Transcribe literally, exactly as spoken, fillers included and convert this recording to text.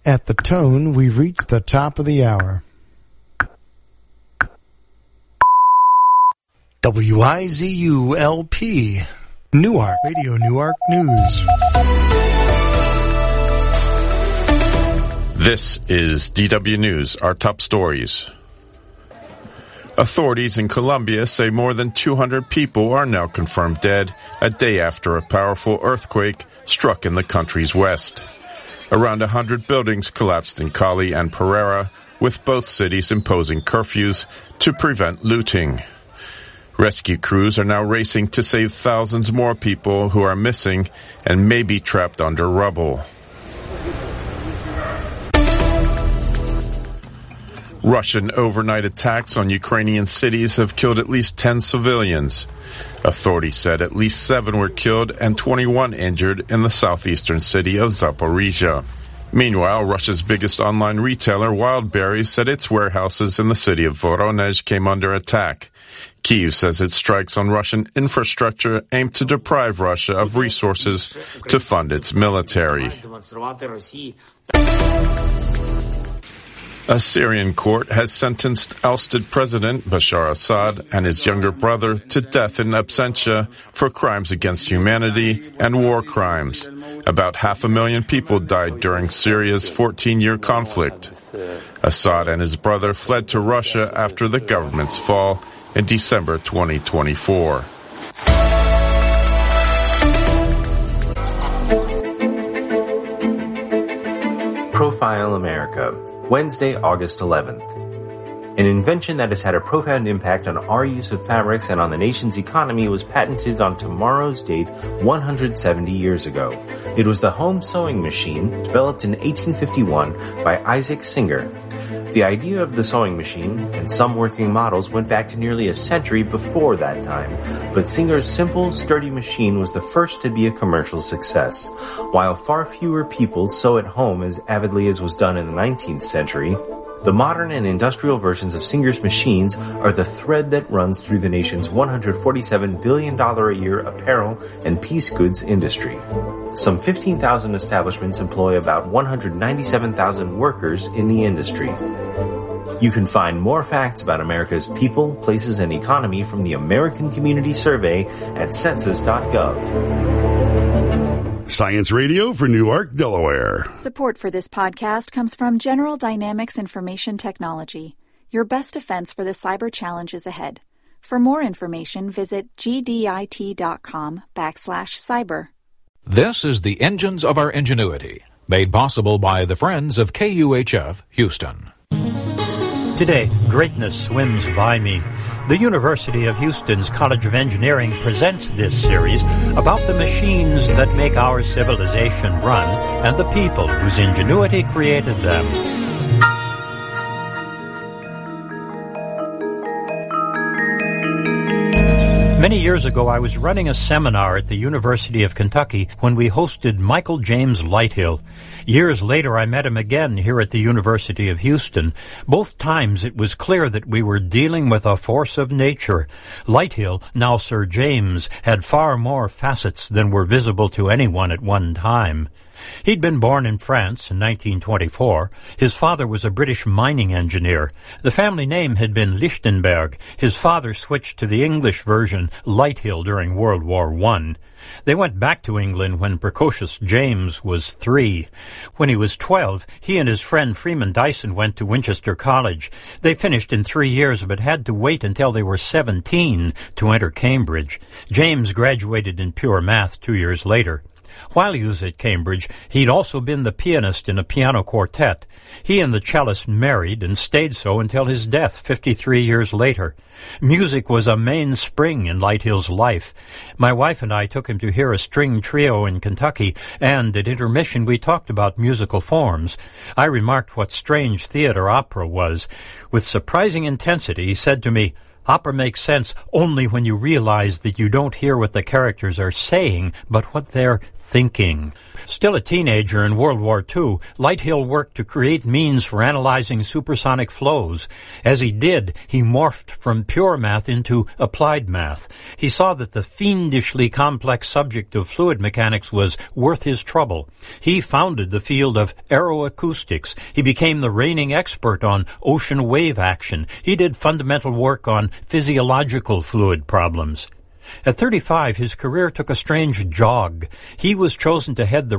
At the tone, we've reached the top of the hour. W I Z U L P, Newark, Radio Newark News. This is D W News, our top stories. Authorities in Colombia say more than two hundred people are now confirmed dead a day after a powerful earthquake struck in the country's west. Around one hundred buildings collapsed in Cali and Pereira, with both cities imposing curfews to prevent looting. Rescue crews are now racing to save thousands more people who are missing and may be trapped under rubble. Russian overnight attacks on Ukrainian cities have killed at least ten civilians. Authorities said at least seven were killed and twenty-one injured in the southeastern city of Zaporizhia. Meanwhile, Russia's biggest online retailer, Wildberries, said its warehouses in the city of Voronezh came under attack. Kyiv says its strikes on Russian infrastructure aim to deprive Russia of resources to fund its military. A Syrian court has sentenced ousted President Bashar Assad and his younger brother to death in absentia for crimes against humanity and war crimes. About half a million people died during Syria's fourteen-year conflict. Assad and his brother fled to Russia after the government's fall in December twenty twenty-four. Profile America, Wednesday, August eleventh. An invention that has had a profound impact on our use of fabrics and on the nation's economy was patented on tomorrow's date one hundred seventy years ago. It was the home sewing machine, developed in eighteen fifty-one by Isaac Singer. The idea of the sewing machine and some working models went back to nearly a century before that time, but Singer's simple, sturdy machine was the first to be a commercial success. While far fewer people sew at home as avidly as was done in the nineteenth century, the modern and industrial versions of Singer's machines are the thread that runs through the nation's one hundred forty-seven billion dollars a year apparel and piece goods industry. Some fifteen thousand establishments employ about one hundred ninety-seven thousand workers in the industry. You can find more facts about America's people, places, and economy from the American Community Survey at census dot gov. Science Radio for Newark, Delaware. Support for this podcast comes from General Dynamics Information Technology, your best defense for the cyber challenges ahead. For more information, visit gdit.com backslash cyber. This is the Engines of Our Ingenuity, made possible by the Friends of K U H F Houston. Today, greatness swims by me. The University of Houston's College of Engineering presents this series about the machines that make our civilization run and the people whose ingenuity created them. Many years ago, I was running a seminar at the University of Kentucky when we hosted Michael James Lighthill. Years later, I met him again here at the University of Houston. Both times, it was clear that we were dealing with a force of nature. Lighthill, now Sir James, had far more facets than were visible to anyone at one time. He'd been born in France in nineteen twenty-four. His father was a British mining engineer. The family name had been Lichtenberg. His father switched to the English version, Lighthill, during World War One. They went back to England when precocious James was three. When he was twelve, he and his friend Freeman Dyson went to Winchester College. They finished in three years, but had to wait until they were seventeen to enter Cambridge. James graduated in pure math two years later. While he was at Cambridge, he'd also been the pianist in a piano quartet. He and the cellist married and stayed so until his death fifty-three years later. Music was a mainspring in Lighthill's life. My wife and I took him to hear a string trio in Kentucky, and at intermission we talked about musical forms. I remarked what strange theater opera was. With surprising intensity, he said to me, "Opera makes sense only when you realize that you don't hear what the characters are saying, but what they're thinking. Still a teenager in World War Two, Lighthill worked to create means for analyzing supersonic flows. As he did, he morphed from pure math into applied math. He saw that the fiendishly complex subject of fluid mechanics was worth his trouble. He founded the field of aeroacoustics. He became the reigning expert on ocean wave action. He did fundamental work on physiological fluid problems. At thirty-five, his career took a strange jog. He was chosen to head the